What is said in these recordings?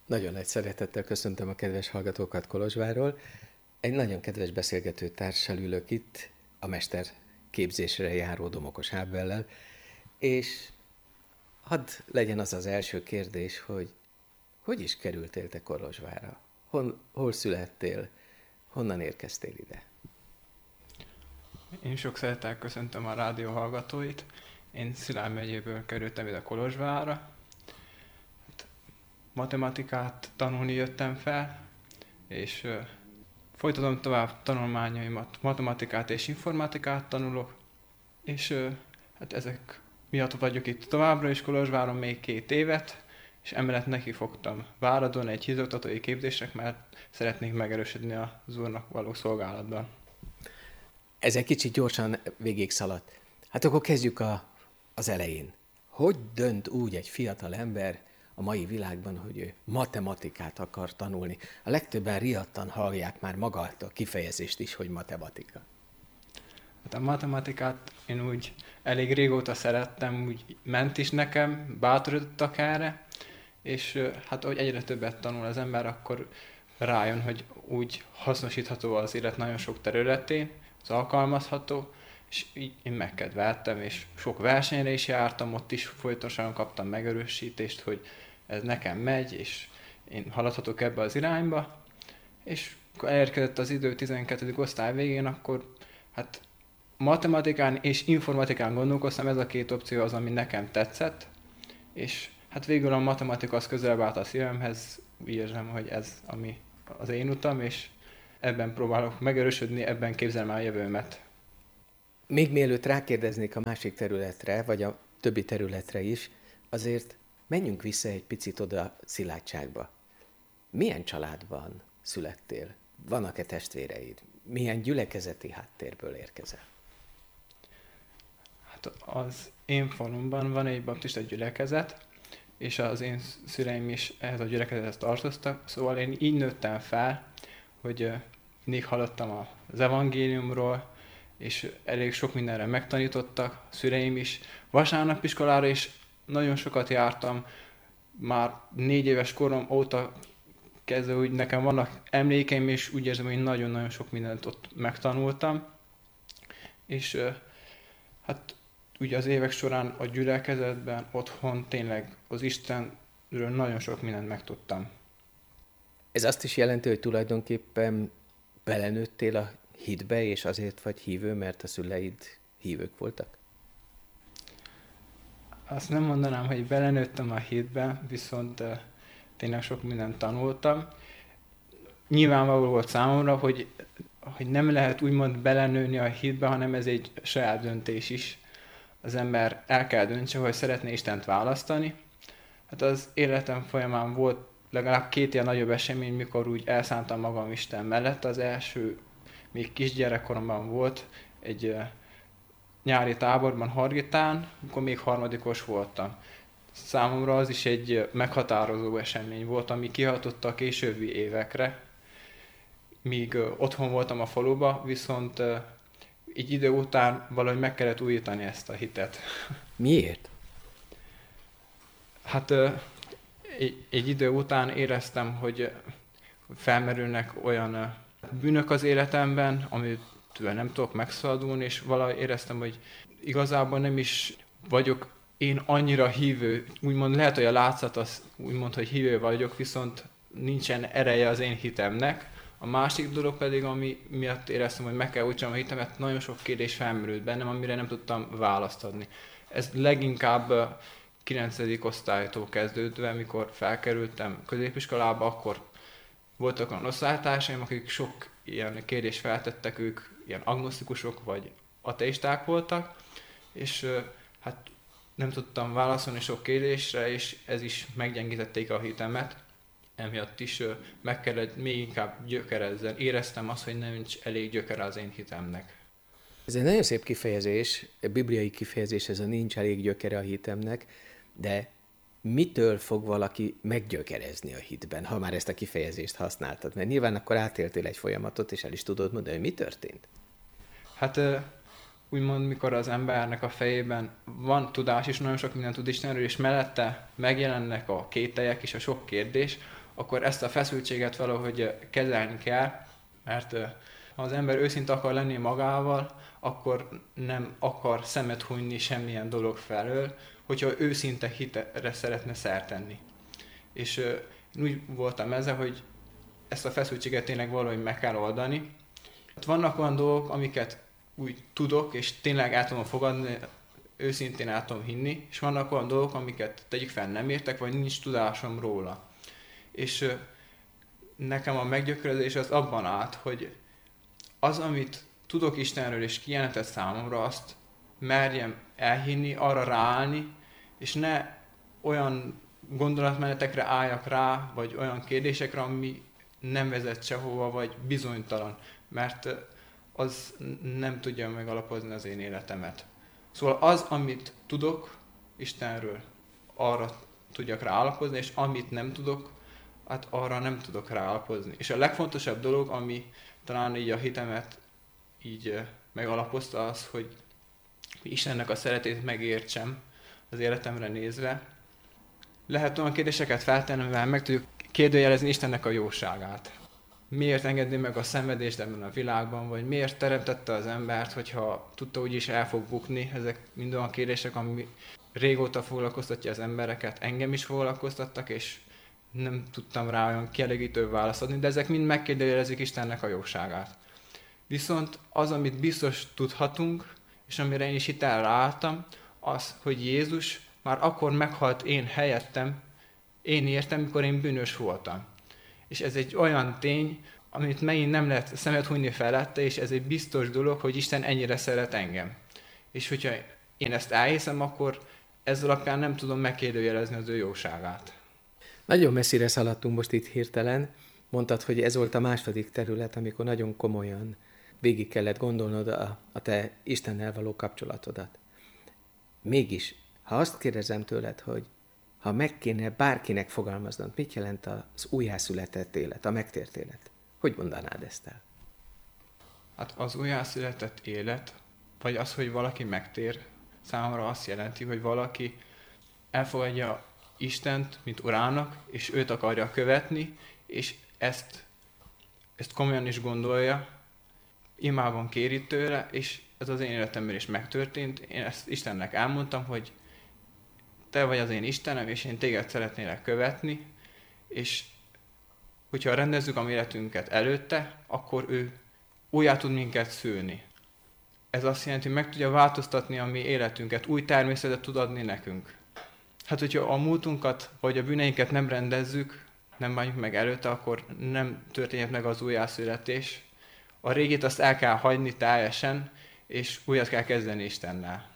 Nagyon nagy szeretettel köszöntöm a kedves hallgatókat Kolozsvárról. Egy nagyon kedves beszélgető társal ülök itt, a mester képzésre járó Domokos Ábellel, és hadd legyen az az első kérdés, hogy is kerültél te Kolozsvárra? Hol születtél? Honnan érkeztél ide? Én sok szeretettel köszöntöm a rádió hallgatóit. Én Szilágy megyéből kerültem ide Kolozsvárra. Matematikát tanulni jöttem fel, és folytatom tovább tanulmányaimat. Matematikát és informatikát tanulok, és hát ezek miatt vagyok itt továbbra is Kolozsváron még 2 évet, és emellett nekifogtam Váradon egy hízoktatói képzésnek, mert szeretnék megerősödni az úrnak való szolgálatban. Ez egy kicsit gyorsan végig szaladt. Hát akkor kezdjük az elején. Hogy dönt úgy egy fiatal ember a mai világban, hogy ő matematikát akar tanulni? A legtöbben riadtan hallják már magát a kifejezést is, hogy matematika. Hát a matematikát én úgy elég régóta szerettem, úgy ment is nekem, bátorítottak erre, és hát ahogy egyre többet tanul az ember, akkor rájön, hogy úgy hasznosítható az élet nagyon sok területén, az alkalmazható, és így én megkedveltem, és sok versenyre is jártam, ott is folytonosan kaptam megerősítést, hogy ez nekem megy, és én haladhatok ebbe az irányba, és akkor elérkezett az idő 12. osztály végén, akkor hát matematikán és informatikán gondolkoztam, ez a 2 opció az, ami nekem tetszett, és hát végül a matematika az közelebb állt a szívemhez, úgy érzem, hogy ez ami az én utam, és ebben próbálok megerősödni, ebben képzelem el a jövőmet. Még mielőtt rákérdeznék a másik területre, vagy a többi területre is, azért menjünk vissza egy picit oda Szilágyságba. Milyen családban születtél? Vannak-e testvéreid? Milyen gyülekezeti háttérből érkezel? Hát az én falumban van egy baptista gyülekezet, és az én szüleim is ehhez a gyülekezethez tartoztak, szóval én így nőttem fel, hogy mindig hallottam az evangéliumról, és elég sok mindenre megtanítottak, a szüleim is. Vasárnapiskolára is nagyon sokat jártam, már 4 éves korom óta kezdve, úgy nekem vannak emlékeim, és úgy érzem, hogy nagyon-nagyon sok mindent ott megtanultam. És hát ugye az évek során a gyülekezetben, otthon tényleg az Istenről nagyon sok mindent megtudtam. Ez azt is jelenti, hogy tulajdonképpen belenőttél a hitbe, és azért vagy hívő, mert a szüleid hívők voltak? Azt nem mondanám, hogy belenőttem a hitbe, viszont tényleg sok mindent tanultam. Nyilvánvaló volt számomra, hogy nem lehet úgymond belenőni a hitbe, hanem ez egy saját döntés is. Az ember el kell döntse, hogy szeretné Istent választani. Hát az életem folyamán volt legalább 2 ilyen nagyobb esemény, mikor úgy elszántam magam Isten mellett. Az első még kisgyerekkoromban volt egy nyári táborban Hargitán, amikor még harmadikos voltam. Számomra az is egy meghatározó esemény volt, ami kihatott a későbbi évekre. Míg otthon voltam a faluba, viszont egy idő után valahogy meg kellett újítani ezt a hitet. Miért? Hát egy idő után éreztem, hogy felmerülnek olyan bűnök az életemben, amitől nem tudok megszabadulni, és valahogy éreztem, hogy igazából nem is vagyok én annyira hívő, úgymond lehet, hogy a látszat az úgymond, hogy hívő vagyok, viszont nincsen ereje az én hitemnek. A másik dolog pedig, ami miatt éreztem, hogy meg kell újtsam a hitemet, nagyon sok kérdés felmerült bennem, amire nem tudtam választ adni. Ez leginkább 9. osztálytól kezdődve, mikor felkerültem középiskolába, akkor voltak olyan osztálytársaim, akik sok ilyen kérdést feltettek, ők ilyen agnosztikusok vagy ateisták voltak, és hát nem tudtam válaszolni sok kérdésre, és ez is meggyengítették a hitemet. Emiatt is meg kellett még inkább gyökerezzen. Éreztem azt, hogy nem nincs elég gyökere az én hitemnek. Ez egy nagyon szép kifejezés, bibliai kifejezés, ez a nincs elég gyökere a hitemnek, de mitől fog valaki meggyökerezni a hitben, ha már ezt a kifejezést használtad? Mert nyilván akkor átéltél egy folyamatot, és el is tudod mondani, hogy mi történt? Hát úgymond, mikor az embernek a fejében van tudás, és nagyon sok mindent tud Istenről, és mellette megjelennek a kételyek és a sok kérdés, akkor ezt a feszültséget valahogy kezelni kell, mert ha az ember őszinte akar lenni magával, akkor nem akar szemet hunyni semmilyen dolog felől, hogyha őszinte hitre szeretne szert tenni. És én úgy voltam ezzel, hogy ezt a feszültséget tényleg valahogy meg kell oldani. Hát vannak olyan dolgok, amiket úgy tudok, és tényleg el tudom fogadni, őszintén el tudom hinni, és vannak olyan dolgok, amiket tegyük fel nem értek, vagy nincs tudásom róla. És nekem a meggyökerezés az abban állt, hogy az, amit tudok Istenről és kijelentett számomra, azt merjem elhinni, arra ráállni, és ne olyan gondolatmenetekre álljak rá, vagy olyan kérdésekre, ami nem vezet sehova, vagy bizonytalan, mert az nem tudja megalapozni az én életemet. Szóval az, amit tudok Istenről, arra tudjak ráalapozni, és amit nem tudok, hát arra nem tudok ráalapozni. És a legfontosabb dolog, ami talán így a hitemet így megalapozta, az, hogy Istennek a szeretét megértsem az életemre nézve. Lehet olyan kérdéseket feltenni, mivel meg tudjuk kérdőjelezni Istennek a jóságát. Miért engedni meg a szenvedést ebben a világban, vagy miért teremtette az embert, hogyha tudta, úgyis el fog bukni. Ezek mind olyan kérdések, ami régóta foglalkoztatja az embereket, engem is foglalkoztattak, és nem tudtam rá olyan kielégítő választ adni, de ezek mind megkérdőjelezik Istennek a jóságát. Viszont az, amit biztos tudhatunk, és amire én is hitelre álltam, az, hogy Jézus már akkor meghalt én helyettem, én értem, mikor én bűnös voltam. És ez egy olyan tény, amit megint nem lehet szemet hunyni felette, és ez egy biztos dolog, hogy Isten ennyire szeret engem. És hogyha én ezt elhiszem, akkor ez alapján nem tudom megkérdőjelezni az ő jóságát. Nagyon messzire szaladtunk most itt hirtelen. Mondtad, hogy ez volt a második terület, amikor nagyon komolyan végig kellett gondolnod a te Istennel való kapcsolatodat. Mégis, ha azt kérdezem tőled, hogy ha meg kéne bárkinek fogalmaznod, mit jelent az újjászületett élet, a megtért élet? Hogy mondanád ezt el? Hát az újjászületett élet, vagy az, hogy valaki megtér, számomra azt jelenti, hogy valaki elfogadja Istent, mint urának, és őt akarja követni, és ezt komolyan is gondolja, imában kéri tőle, és ez az én életemben is megtörtént. Én ezt Istennek elmondtam, hogy te vagy az én Istenem, és én téged szeretnélek követni, és hogyha rendezzük a életünket előtte, akkor ő újjá tud minket szülni. Ez azt jelenti, hogy meg tudja változtatni a mi életünket, új természetet tud adni nekünk. Hát, hogyha a múltunkat, vagy a bűneinket nem rendezzük, nem bánjuk meg előtte, akkor nem történhet meg az újjászületés. A régit azt el kell hagyni teljesen, és újat kell kezdeni Istennel.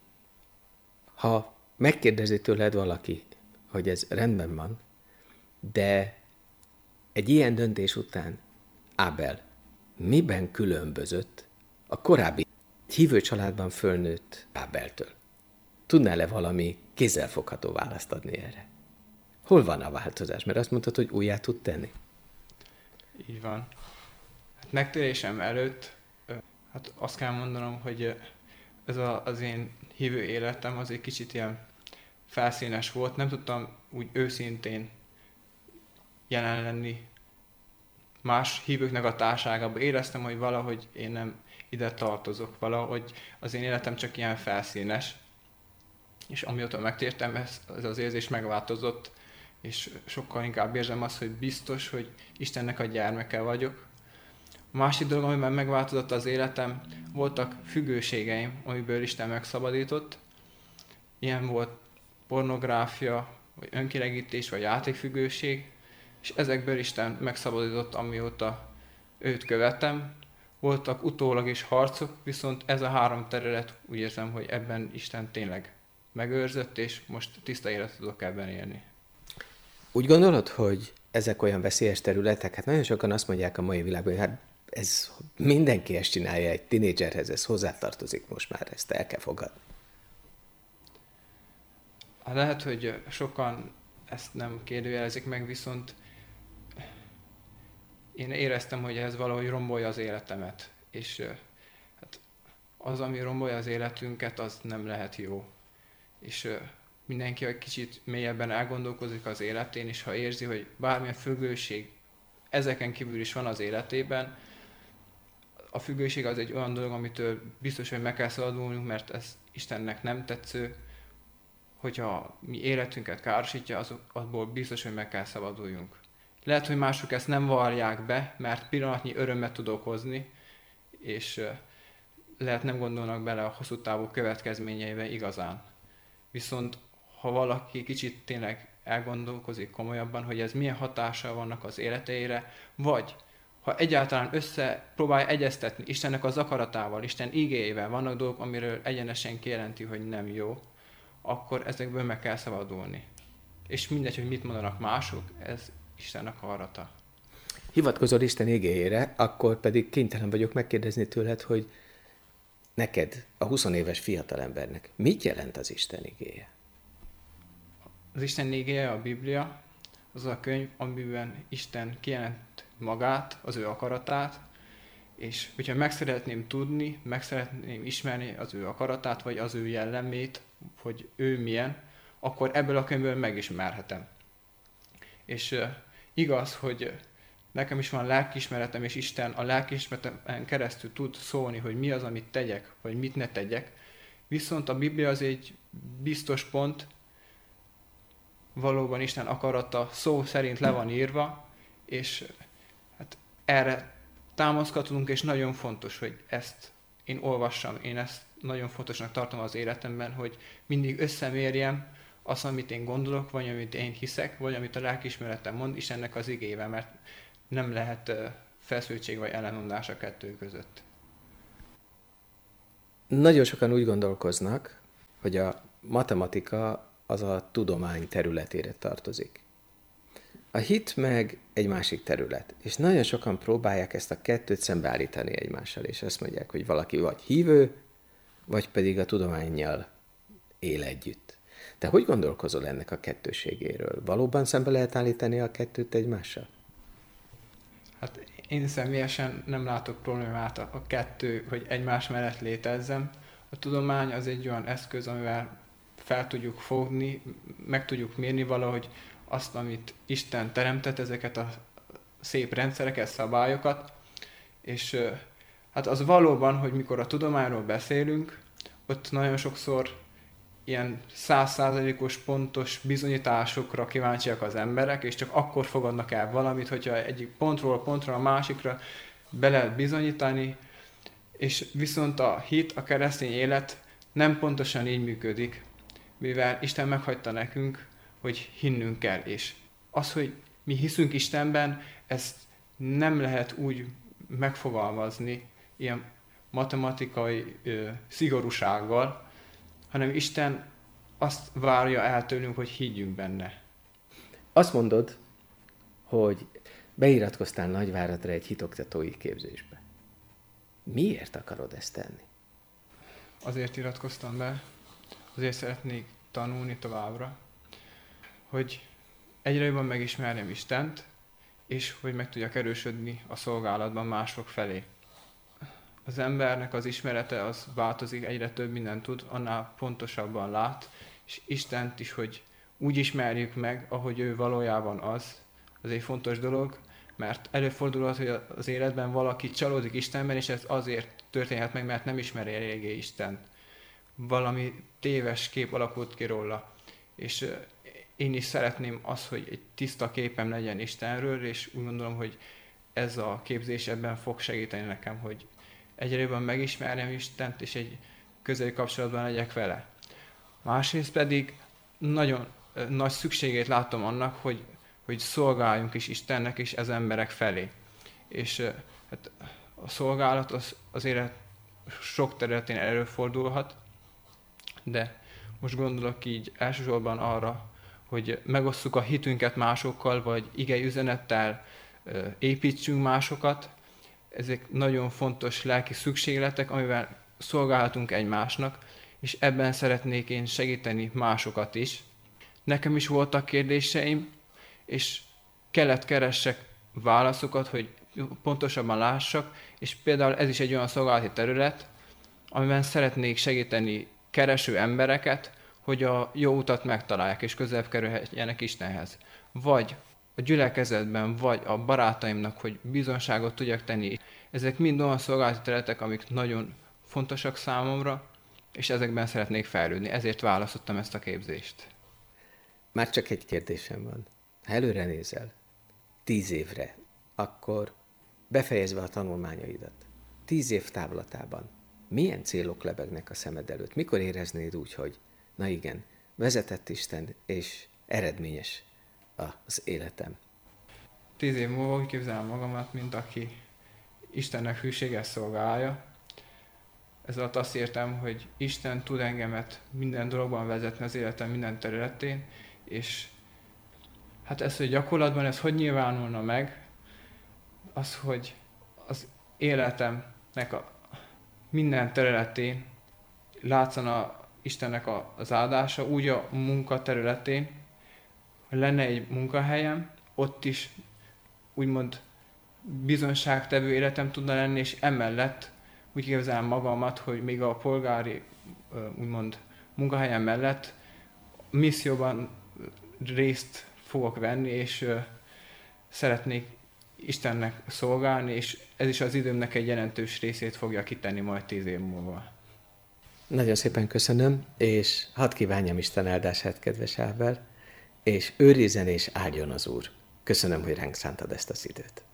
Ha megkérdezi tőled valaki, hogy ez rendben van, de egy ilyen döntés után Ábel miben különbözött a korábbi hívő családban fölnőtt Ábeltől? Tudnál-e valami kézzelfogható választ adni erre? Hol van a változás? Mert azt mondtad, hogy újjá tud tenni. Így van. Hát megtérésem előtt, hát azt kell mondanom, hogy ez az én hívő életem az egy kicsit ilyen felszínes volt. Nem tudtam úgy őszintén jelen lenni más hívőknek a társágában. Éreztem, hogy valahogy én nem ide tartozok, valahogy az én életem csak ilyen felszínes. És amióta megtértem, ez az érzés megváltozott, és sokkal inkább érzem azt, hogy biztos, hogy Istennek a gyermeke vagyok. A másik dolog, amiben megváltozott az életem, voltak függőségeim, amiből Isten megszabadított. Ilyen volt pornográfia, vagy önkielégítés, vagy játékfüggőség, és ezekből Isten megszabadított, amióta őt követem. Voltak utólag is harcok, viszont ez a három terület, úgy érzem, hogy ebben Isten tényleg megőrzött, és most tiszta életet tudok ebben élni. Úgy gondolod, hogy ezek olyan veszélyes területek? Hát nagyon sokan azt mondják a mai világban, hogy hát ez mindenki ezt csinálja egy tinédzserhez, ez hozzátartozik most már, ezt el kell fogadni. Lehet, hogy sokan ezt nem kérdőjelezik meg, viszont én éreztem, hogy ez valahogy rombolja az életemet. És hát az, ami rombolja az életünket, az nem lehet jó. És mindenki egy kicsit mélyebben elgondolkozik az életén, és ha érzi, hogy bármilyen függőség ezeken kívül is van az életében, a függőség az egy olyan dolog, amitől biztos, hogy meg kell szabadulnunk, mert ez Istennek nem tetsző, hogyha mi életünket károsítja, abból biztos, hogy meg kell szabaduljunk. Lehet, hogy mások ezt nem vallják be, mert pillanatnyi örömet tud okozni, és lehet nem gondolnak bele a hosszú távú következményeibe igazán. Viszont ha valaki kicsit tényleg elgondolkozik komolyabban, hogy ez milyen hatással vannak az életeire, vagy ha egyáltalán próbálja egyeztetni Istennek az akaratával, Isten igéjével, vannak dolgok, amiről egyenesen kijelenti, hogy nem jó, akkor ezekből meg kell szabadulni. És mindegy, hogy mit mondanak mások, ez Isten akarata. Hivatkozol Isten igéjére, akkor pedig kénytelen vagyok megkérdezni tőled, hogy neked, a 20 éves fiatalembernek, mit jelent az Isten igéje? Az Isten igéje, a Biblia, az a könyv, amiben Isten kijelent magát, az ő akaratát, és hogyha meg szeretném tudni, meg szeretném ismerni az ő akaratát, vagy az ő jellemét, hogy ő milyen, akkor ebből a könyvből megismerhetem. És igaz, hogy nekem is van lelkiismeretem, és Isten a lelkiismeretemen keresztül tud szólni, hogy mi az, amit tegyek, vagy mit ne tegyek. Viszont a Biblia az egy biztos pont, valóban Isten akarata szó szerint le van írva, és hát erre támaszkodunk, és nagyon fontos, hogy ezt én olvassam, én ezt nagyon fontosnak tartom az életemben, hogy mindig összemérjem azt, amit én gondolok, vagy amit én hiszek, vagy amit a lelkiismeretem mond, Istennek az igével, mert nem lehet feszültség vagy ellenmondás a kettő között. Nagyon sokan úgy gondolkoznak, hogy a matematika az a tudomány területére tartozik. A hit meg egy másik terület. És nagyon sokan próbálják ezt a kettőt szembeállítani egymással, és azt mondják, hogy valaki vagy hívő, vagy pedig a tudománnyal él együtt. Te hogy gondolkozol ennek a kettőségéről? Valóban szembe lehet állítani a kettőt egymással? Hát én személyesen nem látok problémát a kettő, hogy egymás mellett létezzem. A tudomány az egy olyan eszköz, amivel fel tudjuk fogni, meg tudjuk mérni valahogy azt, amit Isten teremtett, ezeket a szép rendszereket, szabályokat, és hát az valóban, hogy mikor a tudományról beszélünk, ott nagyon sokszor ilyen 100%-os pontos bizonyításokra kíváncsiak az emberek, és csak akkor fogadnak el valamit, hogyha egyik pontról a pontra a másikra be lehet bizonyítani, és viszont a hit, a keresztény élet nem pontosan így működik, mivel Isten meghagyta nekünk, hogy hinnünk kell, és az, hogy mi hiszünk Istenben, ezt nem lehet úgy megfogalmazni, ilyen matematikai szigorúsággal, hanem Isten azt várja el tőlünk, hogy higgyünk benne. Azt mondod, hogy beiratkoztál Nagyváradra egy hitoktatói képzésbe. Miért akarod ezt tenni? Azért iratkoztam be, azért szeretnék tanulni továbbra, hogy egyre jobban megismerjem Istent, és hogy meg tudjak erősödni a szolgálatban mások felé. Az embernek az ismerete az változik, egyre több mindent tud, annál pontosabban lát, és Istent is, hogy úgy ismerjük meg, ahogy ő valójában az egy fontos dolog, mert előfordulhat, hogy az életben valaki csalódik Istenben, és ez azért történhet meg, mert nem ismeri eléggé Istent. Valami téves kép alakult ki róla. És én is szeretném azt, hogy egy tiszta képem legyen Istenről, és úgy gondolom, hogy ez a képzés ebben fog segíteni nekem, hogy egyre jobban megismerjem Istent, és egy közeli kapcsolatban legyek vele. Másrészt pedig nagyon nagy szükségét látom annak, hogy szolgáljunk is Istennek és az emberek felé. És hát a szolgálat az élet sok területén előfordulhat, de most gondolok így elsősorban arra, hogy megosszuk a hitünket másokkal, vagy igei üzenettel építsünk másokat. Ezek nagyon fontos lelki szükségletek, amivel szolgálhatunk egymásnak, és ebben szeretnék én segíteni másokat is. Nekem is voltak kérdéseim, és kellett keressek válaszokat, hogy pontosabban lássak, és például ez is egy olyan szolgálati terület, amiben szeretnék segíteni kereső embereket, hogy a jó utat megtalálják, és közelebb kerüljenek Istenhez. Vagy a gyülekezetben, vagy a barátaimnak, hogy bizonságot tudjak tenni. Ezek mind olyan szolgálati területek, amik nagyon fontosak számomra, és ezekben szeretnék fejlődni. Ezért választottam ezt a képzést. Már csak egy kérdésem van. Ha előre nézel, 10 évre, akkor befejezve a tanulmányaidat, 10 év távlatában, milyen célok lebegnek a szemed előtt? Mikor éreznéd úgy, hogy na igen, vezetett Isten, és eredményes az életem? 10 év múlva úgy képzelem magamat, mint aki Istennek hűséges szolgálja. Ez alatt azt értem, hogy Isten tud engemet minden dologban vezetni az életem minden területén, és hát ez, hogy gyakorlatban ez hogy nyilvánulna meg, az, hogy az életemnek a minden területén látszana Istennek az áldása, úgy a munka területén, hogy lenne egy munkahelyem, ott is úgymond bizonságtevő életem tudna lenni, és emellett úgy képzelem magamat, hogy még a polgári úgymond munkahelyem mellett misszióban részt fogok venni, és szeretnék Istennek szolgálni, és ez is az időmnek egy jelentős részét fogja kitenni majd 10 év múlva. Nagyon szépen köszönöm, és hadd kívánjam Isten áldását, kedves Ábel, és őrizzen és áldjon az Úr. Köszönöm, hogy ránk szántad ezt az időt.